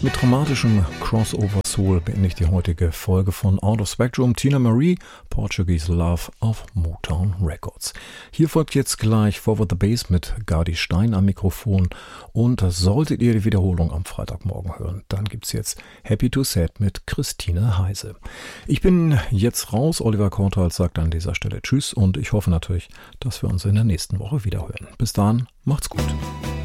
Mit dramatischem Crossover-Soul beende ich die heutige Folge von Out of Spectrum. Tina Marie, Portuguese Love auf Motown Records. Hier folgt jetzt gleich Forward the Bass mit Gardi Stein am Mikrofon. Und solltet ihr die Wiederholung am Freitagmorgen hören, dann gibt's jetzt Happy to Sad mit Christine Heise. Ich bin jetzt raus. Oliver Kortals sagt an dieser Stelle Tschüss und ich hoffe natürlich, dass wir uns in der nächsten Woche wiederhören. Bis dahin, macht's gut.